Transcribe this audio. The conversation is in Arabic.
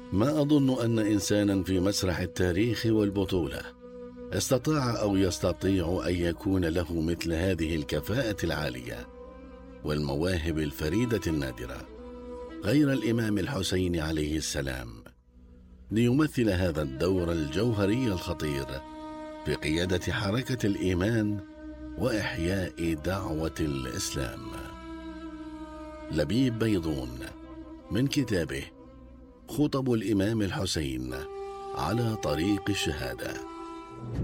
ما أظن أن إنسانا في مسرح التاريخ والبطولة استطاع أو يستطيع أن يكون له مثل هذه الكفاءة العالية والمواهب الفريدة النادرة غير الإمام الحسين عليه السلام، ليمثل هذا الدور الجوهري الخطير في قيادة حركة الإيمان وإحياء دعوة الإسلام. لبيب بيضون من كتابه خطب الإمام الحسين على طريق الشهادة.